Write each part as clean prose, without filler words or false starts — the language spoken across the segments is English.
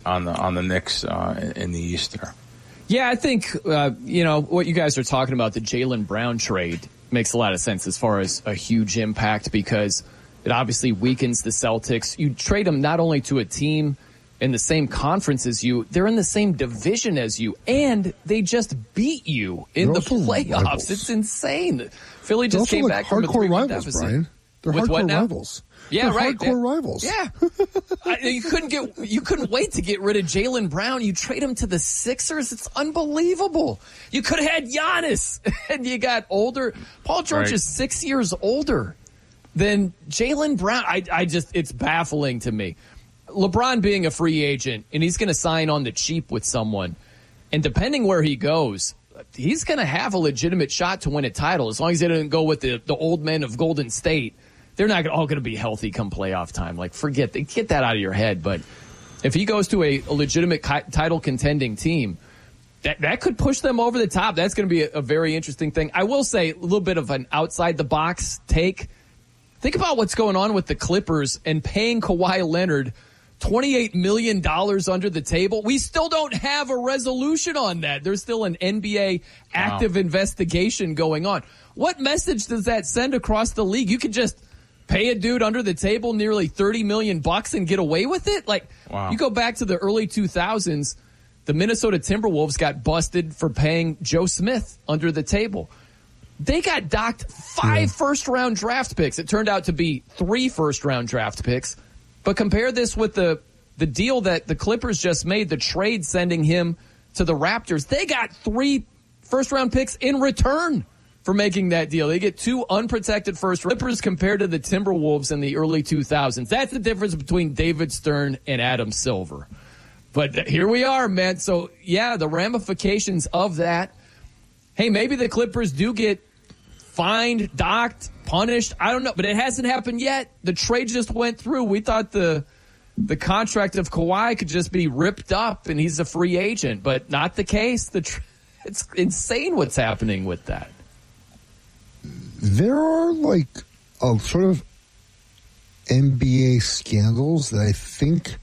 on the Knicks in the East there. Yeah, I think what you guys are talking about, the Jaylen Brown trade, makes a lot of sense as far as a huge impact because it obviously weakens the Celtics. You trade them not only to a team in the same conference as you, they're in the same division as you, and they just beat you in the playoffs. Rivals. It's insane. Philly just came back from a 3-1 deficit. Brian. They're hardcore rivals. Yeah, they're right. Hardcore rivals. Yeah. You couldn't wait to get rid of Jaylen Brown. You trade him to the Sixers. It's unbelievable. You could have had Giannis, and you got older. Paul George is 6 years older than Jaylen Brown. It's baffling to me. LeBron being a free agent, and he's going to sign on the cheap with someone, and depending where he goes, he's going to have a legitimate shot to win a title as long as he doesn't go with the old men of Golden State. They're not all going to be healthy come playoff time. Like, get that out of your head. But if he goes to a legitimate title contending team, that could push them over the top. That's going to be a very interesting thing. I will say a little bit of an outside the box take. Think about what's going on with the Clippers and paying Kawhi Leonard $28 million under the table. We still don't have a resolution on that. There's still an NBA active investigation going on. What message does that send across the league? You could just pay a dude under the table nearly $30 million and get away with it? You go back to the early 2000s, the Minnesota Timberwolves got busted for paying Joe Smith under the table. They got docked 5 first-round draft picks. It turned out to be 3 first-round draft picks. But compare this with the deal that the Clippers just made, the trade sending him to the Raptors. They got 3 first-round picks in return for making that deal. They get 2 unprotected first Clippers compared to the Timberwolves in the early 2000s. That's the difference between David Stern and Adam Silver. But here we are, man. So, yeah, the ramifications of that. Hey, maybe the Clippers do get fined, docked, punished. I don't know, but it hasn't happened yet. The trade just went through. We thought the contract of Kawhi could just be ripped up and he's a free agent, but not the case. It's insane what's happening with that. There are a sort of NBA scandals that I think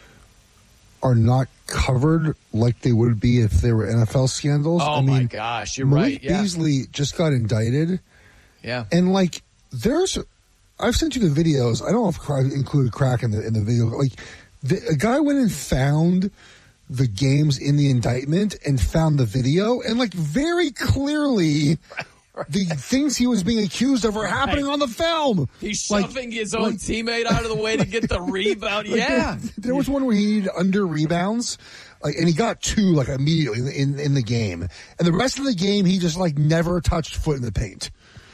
are not covered like they would be if they were NFL scandals. Oh, my gosh, you're right. Malik Beasley just got indicted. Yeah. And, I've sent you the videos. I don't know if I included crack in the video. A guy went and found the games in the indictment and found the video, and, very clearly the things he was being accused of are happening on the film. He's shoving his own teammate out of the way to get the rebound. There was one where he needed under rebounds, and he got 2 immediately in the game. And the rest of the game, he just never touched foot in the paint.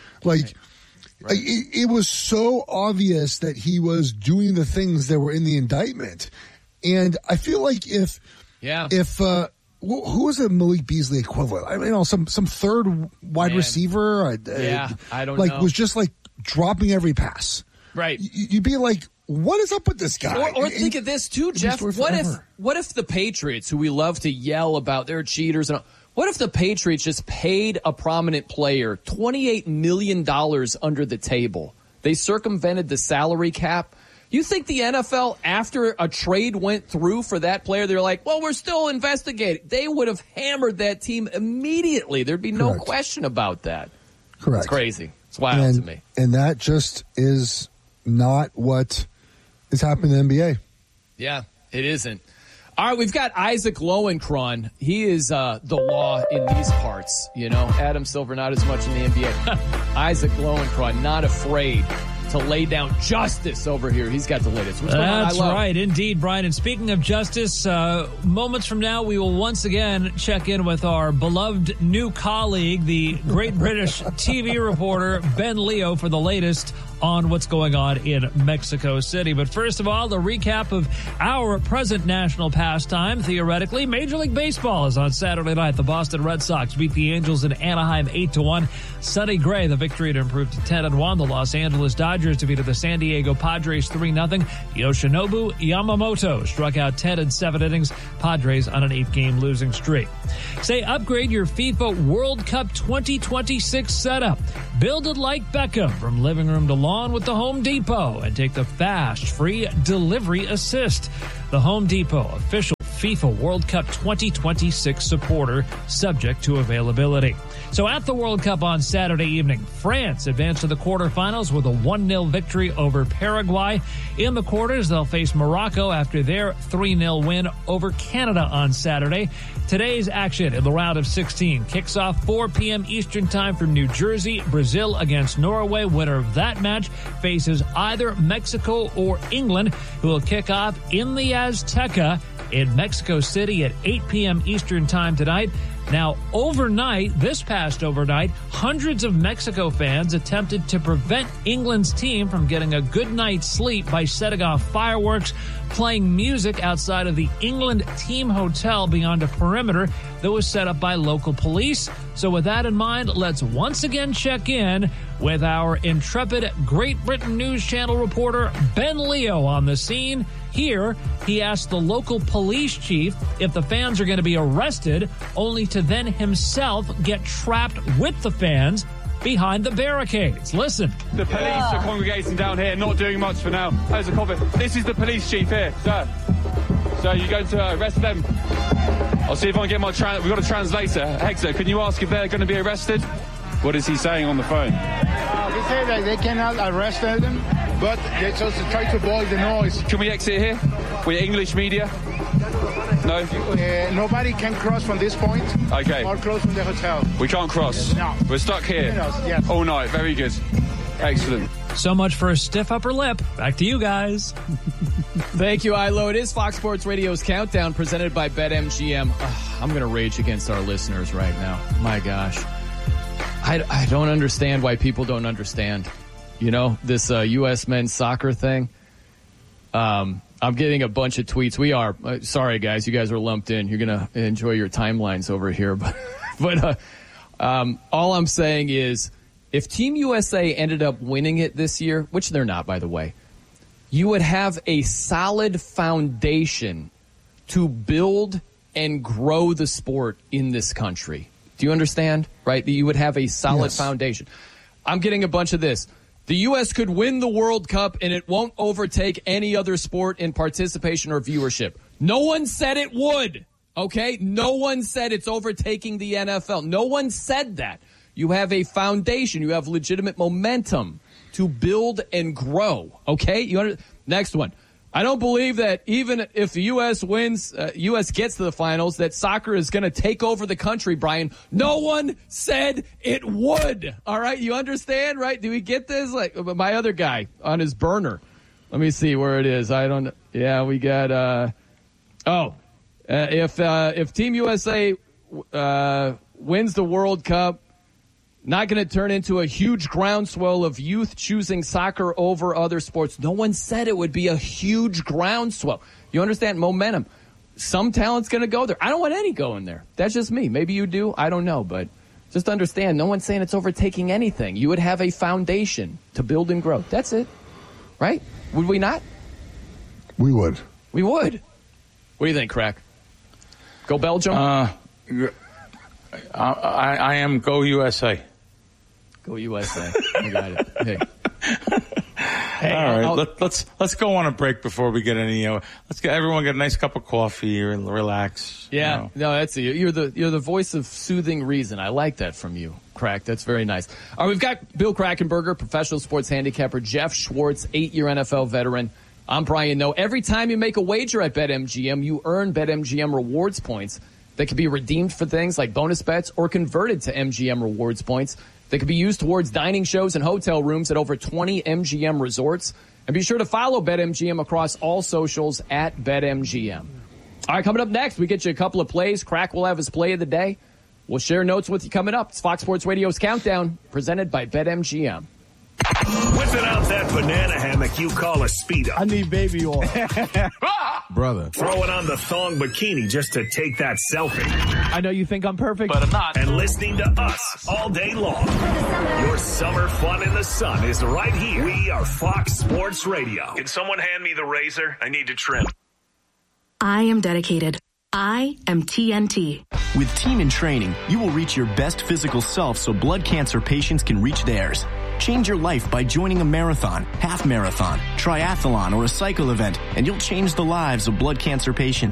It was so obvious that he was doing the things that were in the indictment. And I feel like if who was a Malik Beasley equivalent? I mean, some third wide receiver. I don't know. Was just dropping every pass. Right. You'd be like, what is up with this guy? Or think of this too, Jeff. What if the Patriots, who we love to yell about, they're cheaters, and what if the Patriots just paid a prominent player $28 million under the table? They circumvented the salary cap. You think the NFL, after a trade went through for that player, they're like, well, we're still investigating. They would have hammered that team immediately. There'd be no question about that. Correct. It's crazy. It's wild to me. And that just is not what is happening in the NBA. Yeah, it isn't. All right, we've got Isaac Lowenkron. He is the law in these parts. Adam Silver, not as much in the NBA. Isaac Lowenkron, not afraid to lay down justice over here. He's got the latest. What's going on? That's right, indeed, Brian. And speaking of justice, moments from now, we will once again check in with our beloved new colleague, the great British TV reporter, Ben Leo, for the latest on what's going on in Mexico City. But first of all, the recap of our present national pastime. Theoretically, Major League Baseball is on Saturday night. The Boston Red Sox beat the Angels in Anaheim 8-1. Sonny Gray, the victory to improve to 10-1. The Los Angeles Dodgers defeated the San Diego Padres 3-0. Yoshinobu Yamamoto struck out 10 in 7 innings. Padres on an 8-game losing streak. Say, upgrade your FIFA World Cup 2026 setup. Build it like Beckham from living room to lawn with the Home Depot and take the fast, free delivery assist. The Home Depot, official FIFA World Cup 2026 supporter, subject to availability. So at the World Cup on Saturday evening, France advanced to the quarterfinals with a 1-0 victory over Paraguay. In the quarters, they'll face Morocco after their 3-0 win over Canada on Saturday. Today's action in the round of 16 kicks off 4 p.m. Eastern time from New Jersey. Brazil against Norway. Winner of that match faces either Mexico or England, who will kick off in the Azteca in Mexico City at 8 p.m. Eastern time tonight. Now, this past overnight, hundreds of Mexico fans attempted to prevent England's team from getting a good night's sleep by setting off fireworks, playing music outside of the England team hotel beyond a perimeter that was set up by local police. So with that in mind, let's once again check in with our intrepid Great Britain News Channel reporter Ben Leo on the scene. Here, he asked the local police chief if the fans are going to be arrested, only to then himself get trapped with the fans behind the barricades. Listen. The police are congregating down here, not doing much for now. There's a copy. This is the police chief here, sir. So you're going to arrest them? I'll see if I can get my... We've got a translator. Hector, can you ask if they're going to be arrested? What is he saying on the phone? They say that they cannot arrest them, but they just try to avoid the noise. Can we exit here? We're English media? No? Nobody can cross from this point. Okay. Or close from the hotel. We can't cross? No. We're stuck here? Yes. All night. Very good. Excellent. So much for a stiff upper lip. Back to you guys. Thank you, Ilo. It is Fox Sports Radio's Countdown presented by BetMGM. I'm going to rage against our listeners right now. My gosh. I don't understand why people don't understand. You know, this U.S. men's soccer thing. I'm getting a bunch of tweets. We are. Sorry, guys. You guys are lumped in. You're going to enjoy your timelines over here. But all I'm saying is if Team USA ended up winning it this year, which they're not, by the way, you would have a solid foundation to build and grow the sport in this country. Do you understand? Right? You would have a solid foundation. I'm getting a bunch of this. The U.S. could win the World Cup and it won't overtake any other sport in participation or viewership. No one said it would. Okay? No one said it's overtaking the NFL. No one said that. You have a foundation. You have legitimate momentum to build and grow. Okay? Next one. I don't believe that even if the U.S. wins, U.S. gets to the finals, that soccer is going to take over the country, Brian. No one said it would. All right? You understand, right? Do we get this? Like my other guy on his burner. Let me see where it is. I don't know. Yeah, we got, if Team USA wins the World Cup, not going to turn into a huge groundswell of youth choosing soccer over other sports. No one said it would be a huge groundswell. You understand? Momentum. Some talent's going to go there. I don't want any going there. That's just me. Maybe you do. I don't know. But just understand, no one's saying it's overtaking anything. You would have a foundation to build and grow. That's it. Right? Would we not? We would. We would. What do you think, Crack? Go Belgium? I am Go USA. Go USA. I got it. Hey, all right. Let's go on a break before we get any. Let's get everyone get a nice cup of coffee or relax. Yeah, no, that's it. You're the voice of soothing reason. I like that from you, Crack. That's very nice. All right, we've got Bill Krackomberger, professional sports handicapper, Jeff Schwartz, 8-year NFL veteran. I'm Brian Noe. Every time you make a wager at BetMGM, you earn BetMGM rewards points that can be redeemed for things like bonus bets or converted to MGM rewards points that can be used towards dining shows and hotel rooms at over 20 MGM resorts. And be sure to follow BetMGM across all socials at BetMGM. All right, coming up next, we get you a couple of plays. Crack will have his play of the day. We'll share notes with you coming up. It's Fox Sports Radio's Countdown, presented by BetMGM. Whipping out that banana hammock you call a Speedo. I need baby oil. Brother. Throwing on the thong bikini just to take that selfie. I know you think I'm perfect, but I'm not. And listening to us all day long. Your summer fun in the sun is right here. We are Fox Sports Radio. Can someone hand me the razor? I need to trim. I am dedicated. I am TNT. With Team in Training, you will reach your best physical self so blood cancer patients can reach theirs. Change your life by joining a marathon, half marathon, triathlon, or a cycle event, and you'll change the lives of blood cancer patients.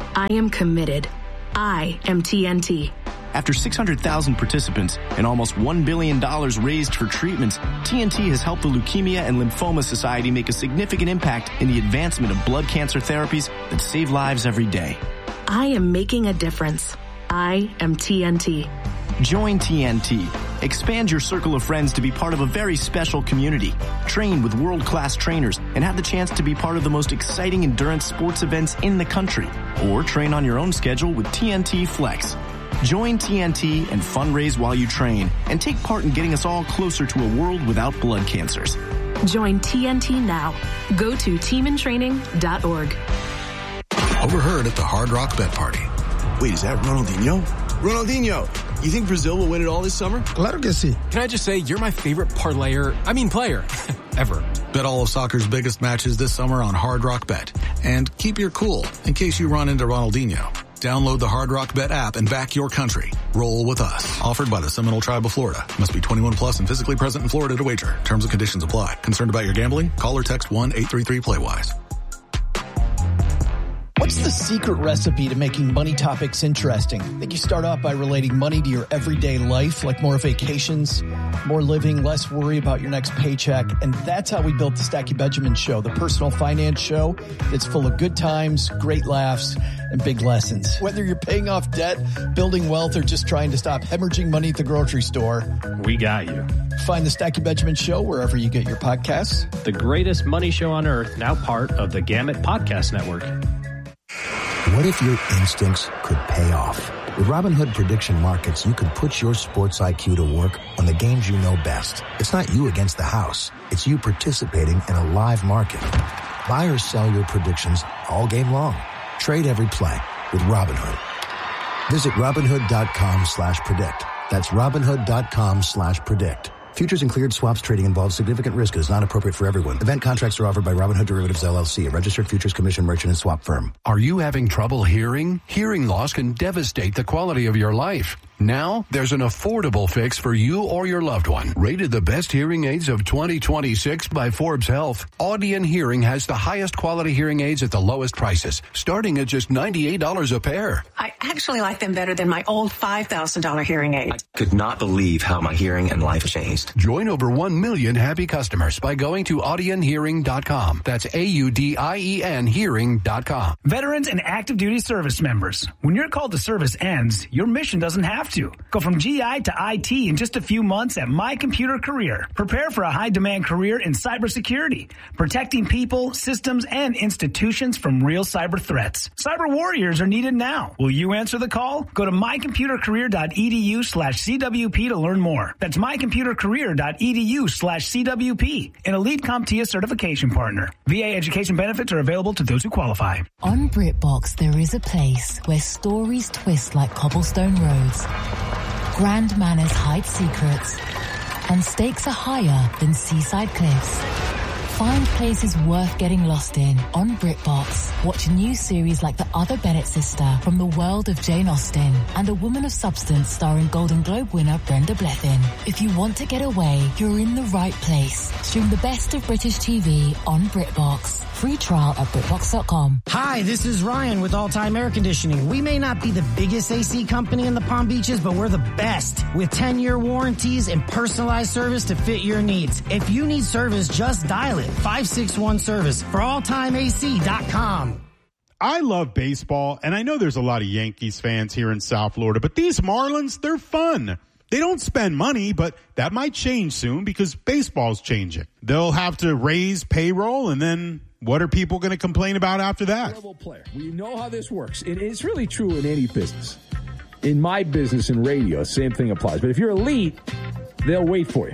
I am committed. I am TNT. After 600,000 participants and almost $1 billion raised for treatments, TNT has helped the Leukemia and Lymphoma Society make a significant impact in the advancement of blood cancer therapies that save lives every day. I am making a difference. I am TNT. Join TNT. Expand your circle of friends to be part of a very special community. Train with world-class trainers and have the chance to be part of the most exciting endurance sports events in the country. Or train on your own schedule with TNT Flex. Join TNT and fundraise while you train and take part in getting us all closer to a world without blood cancers. Join TNT now. Go to teamintraining.org. Overheard at the Hard Rock Bet Party. Wait, is that Ronaldinho? Ronaldinho, you think Brazil will win it all this summer? Claro que sí. Can I just say, you're my favorite player ever. Bet all of soccer's biggest matches this summer on Hard Rock Bet. And keep your cool in case you run into Ronaldinho. Download the Hard Rock Bet app and back your country. Roll with us. Offered by the Seminole Tribe of Florida. Must be 21 plus and physically present in Florida to wager. Terms and conditions apply. Concerned about your gambling? Call or text 1-833-PLAY-WISE. What's the secret recipe to making money topics interesting? I think you start off by relating money to your everyday life, like more vacations, more living, less worry about your next paycheck. And that's how we built the Stacking Benjamin Show, the personal finance show that's full of good times, great laughs, and big lessons. Whether you're paying off debt, building wealth, or just trying to stop hemorrhaging money at the grocery store, we got you. Find the Stacking Benjamin Show wherever you get your podcasts. The greatest money show on earth, now part of the Gamut Podcast Network. What if your instincts could pay off? With Robinhood Prediction Markets, you can put your sports IQ to work on the games you know best. It's not you against the house. It's you participating in a live market. Buy or sell your predictions all game long. Trade every play with Robinhood. Visit Robinhood.com/predict. That's Robinhood.com/predict. Futures and cleared swaps trading involves significant risk and is not appropriate for everyone. Event contracts are offered by Robinhood Derivatives LLC, a registered futures commission merchant and swap firm. Are you having trouble hearing? Hearing loss can devastate the quality of your life. Now, there's an affordable fix for you or your loved one. Rated the best hearing aids of 2026 by Forbes Health, Audion Hearing has the highest quality hearing aids at the lowest prices, starting at just $98 a pair. I actually like them better than my old $5,000 hearing aid. I could not believe how my hearing and life changed. Join over 1 million happy customers by going to audionhearing.com. That's AUDIEN hearing.com. Veterans and active duty service members, when your call to service ends, your mission doesn't have to. Go from GI to IT in just a few months at My Computer Career. Prepare for a high-demand career in cybersecurity, protecting people, systems, and institutions from real cyber threats. Cyber warriors are needed now. Will you answer the call? Go to mycomputercareer.edu/CWP to learn more. That's mycomputercareer.edu/CWP, an elite CompTIA certification partner. VA education benefits are available to those who qualify. On BritBox, there is a place where stories twist like cobblestone roads. Grand manners hide secrets, and stakes are higher than seaside cliffs. Find places worth getting lost in on BritBox. Watch a new series like The Other Bennett Sister from the world of Jane Austen and A Woman of Substance starring Golden Globe winner Brenda Blethyn. If you want to get away, you're in the right place. Stream the best of British TV on BritBox. Free trial at BritBox.com. Hi, this is Ryan with All Time Air Conditioning. We may not be the biggest AC company in the Palm Beaches, but we're the best with 10-year warranties and personalized service to fit your needs. If you need service, just dial it. 561-SERVICE for alltimeac.com. I love baseball, and I know there's a lot of Yankees fans here in South Florida, but these Marlins, they're fun. They don't spend money, but that might change soon because baseball's changing. They'll have to raise payroll, and then what are people going to complain about after that? Incredible player. We know how this works. It's really true in any business. In my business in radio, same thing applies. But if you're elite, they'll wait for you.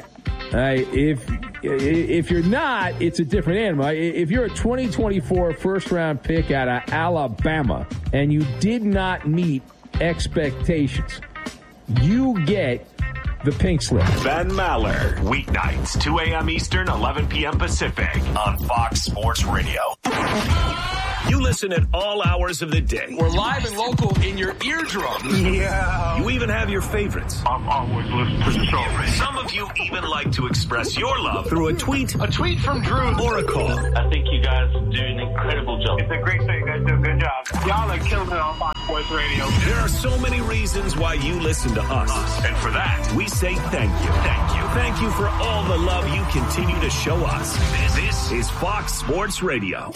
If you're not, it's a different animal. If you're a 2024 first-round pick out of Alabama and you did not meet expectations, you get the pink slip. Ben Maller, weeknights, 2 a.m. Eastern, 11 p.m. Pacific on Fox Sports Radio. You listen at all hours of the day. We're live and local in your eardrum. Yeah. You even have your favorites. I've always listened to the show. Some of you even like to express your love through a tweet. A tweet from Drew. Or a call. I think you guys do an incredible job. It's a great show. You guys do a good job. Y'all are killing it on Fox Sports Radio. There are so many reasons why you listen to us. And for that, we say thank you. Thank you. Thank you for all the love you continue to show us. This is Fox Sports Radio.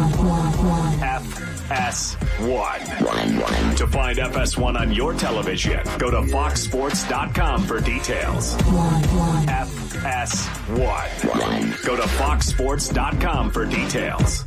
FS1. To find FS1 on your television, go to foxsports.com for details. FS1. Go to foxsports.com for details.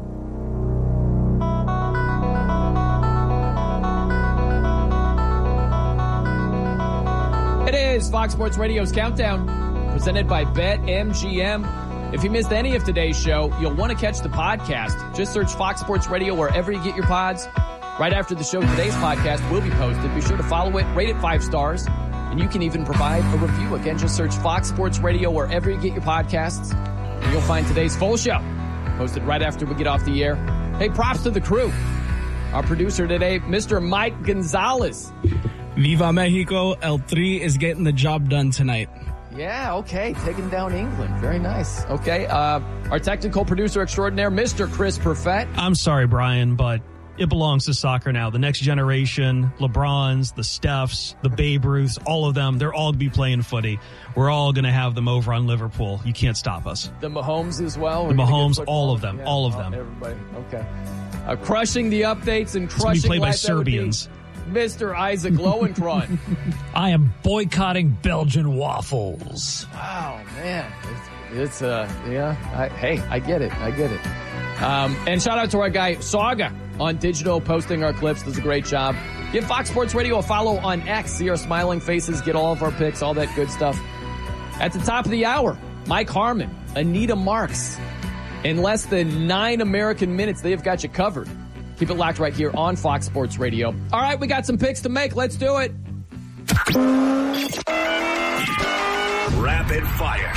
It is Fox Sports Radio's Countdown, presented by BetMGM. If you missed any of today's show, you'll want to catch the podcast. Just search Fox Sports Radio wherever you get your pods. Right after the show, today's podcast will be posted. Be sure to follow it, rate it 5 stars, and you can even provide a review. Again, just search Fox Sports Radio wherever you get your podcasts, and you'll find today's full show posted right after we get off the air. Hey, props to the crew. Our producer today, Mr. Mike Gonzalez. Viva Mexico, El Tri is getting the job done tonight. Yeah, okay, taking down England. Very nice. Okay, our technical producer extraordinaire, Mr. Chris Perfett. I'm sorry, Brian, but it belongs to soccer now. The next generation, LeBrons, the Stephs, the Babe Ruths, all of them, they're all going to be playing footy. We're all going to have them over on Liverpool. You can't stop us. The Mahomes as well? The Mahomes, all of them, all of them. Everybody, okay. Crushing the updates and crushing it's played by life, Serbians. Mr. Isaac Lowenkron. I am boycotting Belgian waffles. Wow, man. It's I get it. And shout out to our guy, Saga, on digital, posting our clips. Does a great job. Give Fox Sports Radio a follow on X. See our smiling faces, get all of our picks, all that good stuff. At the top of the hour, Mike Harmon, Anita Marks. In less than 9 American minutes, they have got you covered. Keep it locked right here on Fox Sports Radio. All right, we got some picks to make. Let's do it. Rapid fire.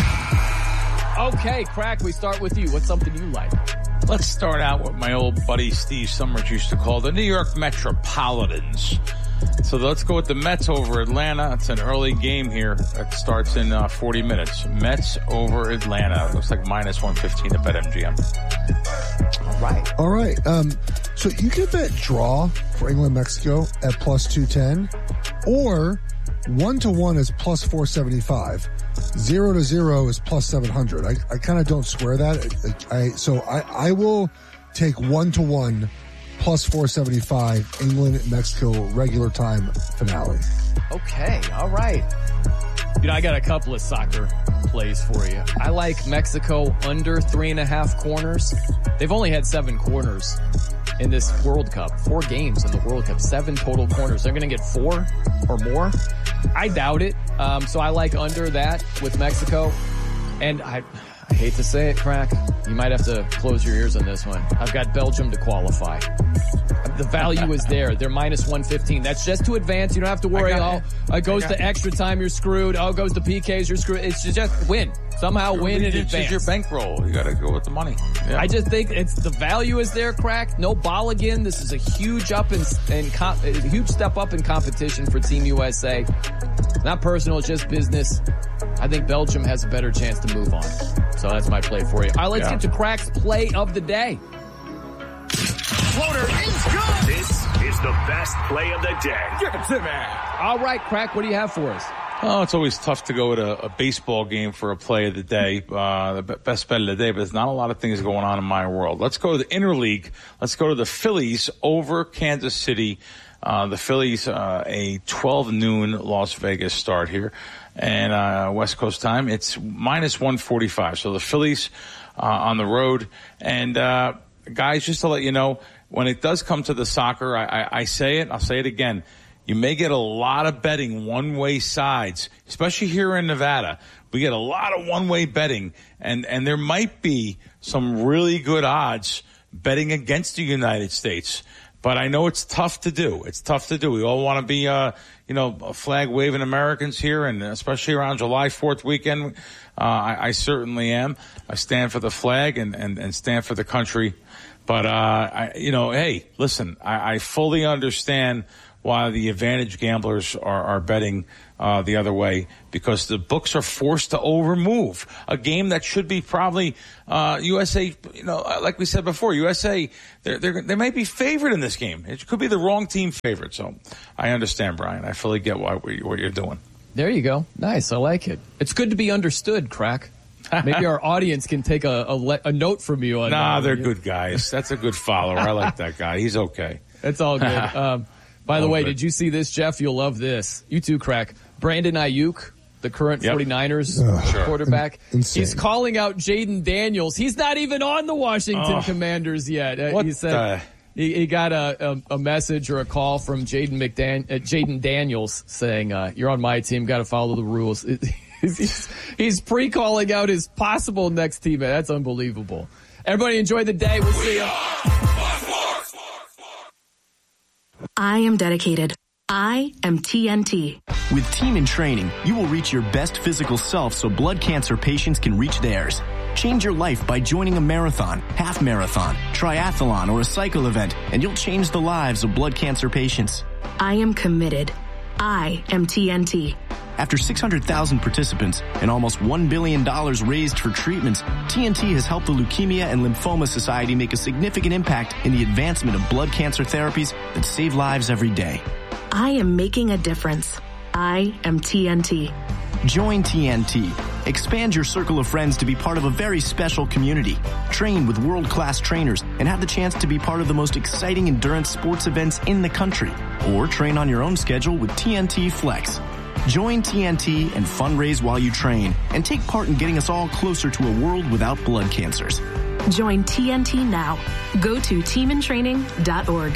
Okay, Crack, we start with you. What's something you like? Let's start out with my old buddy Steve Summers used to call the New York Metropolitans. So let's go with the Mets over Atlanta. It's an early game here. It starts in 40 minutes. Mets over Atlanta. It looks like minus 115 at BetMGM. All right. So you can bet draw for England, Mexico at plus 210, or 1-1 is plus 475. 0-0 is plus 700. I kind of don't swear that. I will take 1-1 plus 475 England, Mexico regular time finale. Okay. All right. I got a couple of soccer plays for you. I like Mexico under 3.5 corners. They've only had 7 corners in this World Cup. 4 games in the World Cup. 7 total corners. They're going to get 4 or more. I doubt it. So I like under that with Mexico. And I hate to say it, Crack. You might have to close your ears on this one. I've got Belgium to qualify. The value is there. They're minus 115. That's just to advance. You don't have to worry. It goes to extra time, you're screwed. It goes to PKs, you're screwed. It's just win. Somehow win in advance. It's your bankroll. You got to go with the money. Yeah. I just think the value is there, Crack. No ball again. This is a huge huge step up in competition for Team USA. Not personal, just business. I think Belgium has a better chance to move on. So that's my play for you. All right, let's get to Crack's play of the day. Floater is good. This is the best play of the day. Give it to me. All right, Crack, what do you have for us? Oh, it's always tough to go with a baseball game for a play of the day, the best bet of the day, but there's not a lot of things going on in my world. Let's go to the interleague. Let's go to the Phillies over Kansas City. The Phillies, a 12 noon Las Vegas start here, and West Coast time. It's minus 145. So the Phillies on the road. And guys, just to let you know, when it does come to the soccer, I say it, I'll say it again. You may get a lot of betting one-way sides, especially here in Nevada. We get a lot of one-way betting, and there might be some really good odds betting against the United States. But I know it's tough to do. We all want to be, flag-waving Americans here, and especially around July 4th weekend. I certainly am. I stand for the flag and stand for the country. But, hey, listen, I fully understand why the advantage gamblers are betting the other way, because the books are forced to overmove a game that should be probably USA. Like we said before, USA they may be favored in this game. It could be the wrong team favorite. So I understand, Brian. I fully get what you're doing. There you go. Nice. I like it. It's good to be understood, Crack. Maybe our audience can take a note from you on that. Nah, they're good guys. That's a good follower. I like that guy. He's okay. It's all good. By the way, did you see this, Jeff? You'll love this. You too, Crack. Brandon Ayuk, the current 49ers quarterback. Insane. He's calling out Jaden Daniels. He's not even on the Washington Commanders yet. He said he got a message or a call from Jaden Daniels saying, you're on my team, got to follow the rules. He's pre-calling out his possible next teammate. That's unbelievable. Everybody enjoy the day. We'll see you. I am dedicated. I am TNT. With Team in Training, you will reach your best physical self so blood cancer patients can reach theirs. Change your life by joining a marathon, half marathon, triathlon, or a cycle event, and you'll change the lives of blood cancer patients. I am committed. I am TNT. After 600,000 participants and almost $1 billion raised for treatments, TNT has helped the Leukemia and Lymphoma Society make a significant impact in the advancement of blood cancer therapies that save lives every day. I am making a difference. I am TNT. Join TNT. Expand your circle of friends to be part of a very special community. Train with world-class trainers and have the chance to be part of the most exciting endurance sports events in the country. Or train on your own schedule with TNT Flex. Join TNT and fundraise while you train and take part in getting us all closer to a world without blood cancers. Join TNT now. Go to teamintraining.org.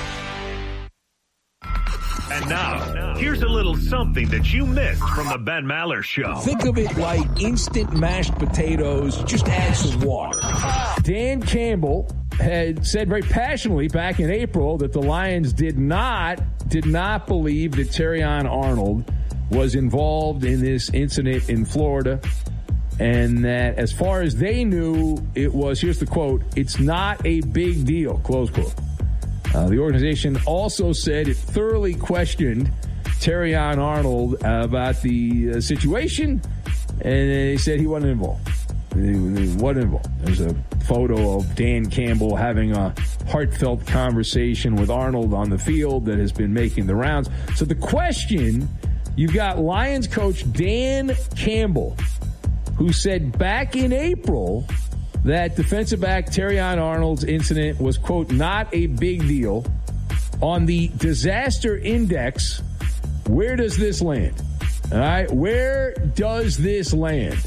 And now, here's a little something that you missed from the Ben Maller Show. Think of it like instant mashed potatoes. Just add some water. Dan Campbell had said very passionately back in April that the Lions did not believe that Terrion Arnold was involved in this incident in Florida, and that as far as they knew, it was, here's the quote, "It's not a big deal," close quote. The organization also said it thoroughly questioned Terrion Arnold about the situation, and they said he wasn't involved. He wasn't involved. There's a photo of Dan Campbell having a heartfelt conversation with Arnold on the field that has been making the rounds. So the question, you've got Lions coach Dan Campbell, who said back in April that defensive back Terrion Arnold's incident was, quote, not a big deal. On the disaster index, where does this land? All right, where does this land?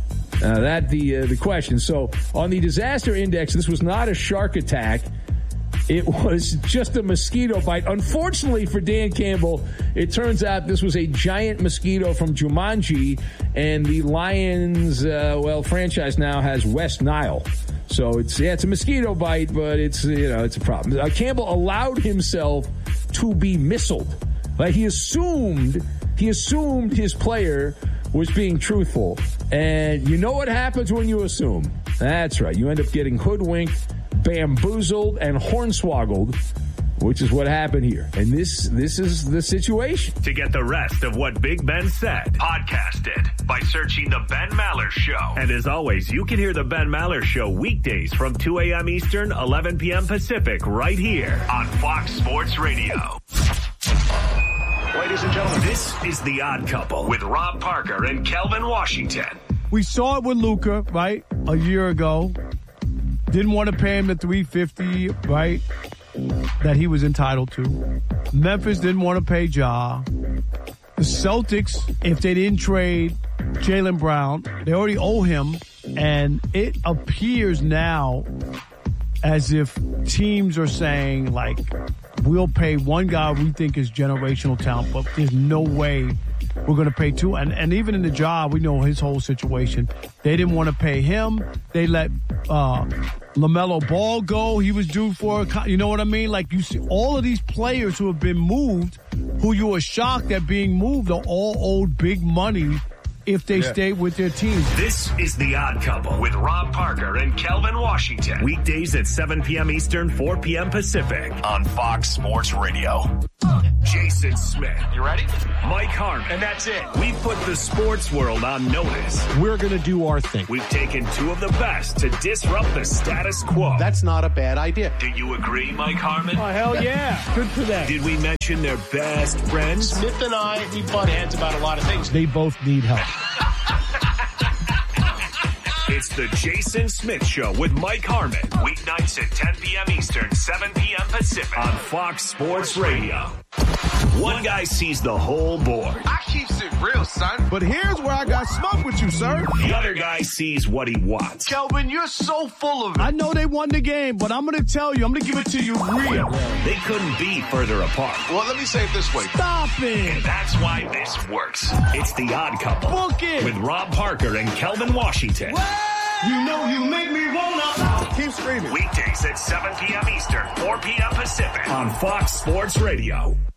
That the question. So on the disaster index, this was not a shark attack. It was just a mosquito bite. Unfortunately for Dan Campbell, it turns out this was a giant mosquito from Jumanji, and the Lions, franchise now has West Nile. So it's a mosquito bite, but it's a problem. Campbell allowed himself to be missiled. Like he assumed his player was being truthful. And you know what happens when you assume? That's right. You end up getting hoodwinked, bamboozled, and hornswoggled, which is what happened here. And this is the situation. To get the rest of what Big Ben said, podcast it by searching The Ben Maller Show. And as always, you can hear The Ben Maller Show weekdays from 2 a.m. Eastern, 11 p.m. Pacific, right here on Fox Sports Radio. Ladies and gentlemen, this is The Odd Couple with Rob Parker and Kelvin Washington. We saw it with Luka, right, a year ago. Didn't want to pay him the $350, right, that he was entitled to. Memphis didn't want to pay Ja. The Celtics, if they didn't trade Jaylen Brown, they already owe him. And it appears now as if teams are saying, like, we'll pay one guy we think is generational talent, but there's no way we're going to pay two. And even in the job, we know his whole situation. They didn't want to pay him. They let LaMelo Ball go. He was due for, you know what I mean? Like, you see all of these players who have been moved, who you were shocked at being moved, are all owed big money. if they stay with their teams. This is The Odd Couple with Rob Parker and Kelvin Washington. Weekdays at 7 p.m. Eastern, 4 p.m. Pacific on Fox Sports Radio. Jason Smith. You ready? Mike Harmon. And that's it. We put the sports world on notice. We're going to do our thing. We've taken two of the best to disrupt the status quo. That's not a bad idea. Do you agree, Mike Harmon? Oh, hell yeah. Good for them. Did we mention their best friends? Smith and I, we butt heads about a lot of things. They both need help. It's the Jason Smith Show with Mike Harmon. Weeknights at 10 p.m. Eastern, 7 p.m. Pacific on Fox Sports Radio. One guy sees the whole board. I keeps it real, son. But here's where I got smoke with you, sir. The other guy sees what he wants. Kelvin, you're so full of it. I know they won the game, but I'm going to tell you, I'm going to give it to you real. They couldn't be further apart. Well, let me say it this way. Stop it. And that's why this works. It's The Odd Couple. Book it. With Rob Parker and Kelvin Washington. You know you make me wanna. Keep screaming. Weekdays at 7 p.m. Eastern, 4 p.m. Pacific on Fox Sports Radio.